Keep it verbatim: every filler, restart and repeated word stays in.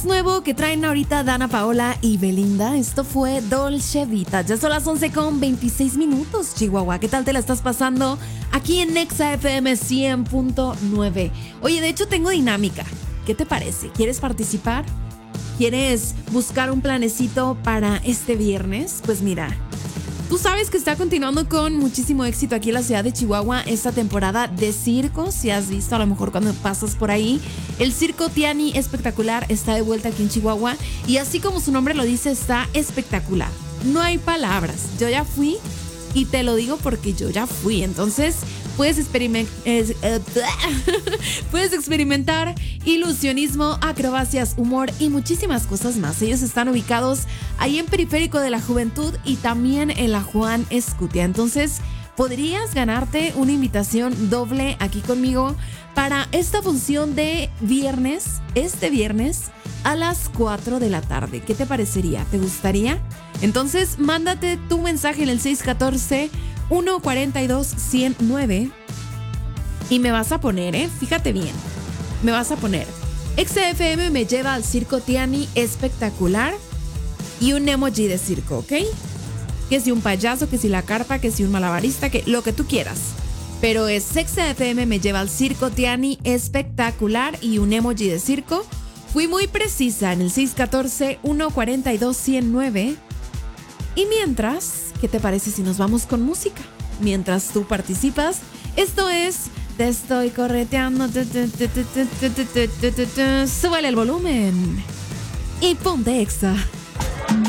Nuevo que traen ahorita Dana Paola y Belinda. Esto fue Dolce Vita. Ya son las once con veintiséis minutos, Chihuahua. ¿Qué tal te la estás pasando aquí en Nexa F M cien punto nueve? Oye, de hecho tengo dinámica. ¿Qué te parece? ¿Quieres participar? ¿Quieres buscar un planecito para este viernes? Pues mira, tú sabes que está continuando con muchísimo éxito aquí en la ciudad de Chihuahua esta temporada de circo. Si has visto a lo mejor cuando pasas por ahí, el Circo Tiani Espectacular está de vuelta aquí en Chihuahua. Y así como su nombre lo dice, está espectacular. No hay palabras. Yo ya fui y te lo digo porque yo ya fui. Entonces puedes, experiment- eh, eh, puedes experimentar ilusionismo, acrobacias, humor y muchísimas cosas más. Ellos están ubicados ahí en Periférico de la Juventud y también en la Juan Escutia. Entonces podrías ganarte una invitación doble aquí conmigo para esta función de viernes, este viernes a las cuatro de la tarde. ¿Qué te parecería? ¿Te gustaría? Entonces mándate tu mensaje en el seis uno cuatro, uno cuatro dos, uno cero nueve y me vas a poner, ¿eh? Fíjate bien, me vas a poner Exa F M me lleva al Circo Tiani Espectacular y un emoji de circo, ¿ok? Que si un payaso, que si la carpa, que si un malabarista, que lo que tú quieras. Pero es Exa F M me lleva al Circo Tiani Espectacular y un emoji de circo. Fui muy precisa en el seis uno cuatro, uno cuatro dos, uno cero nueve. Y mientras, ¿qué te parece si nos vamos con música? Mientras tú participas, esto es Te estoy correteando. Súbele el volumen y ponte Exa.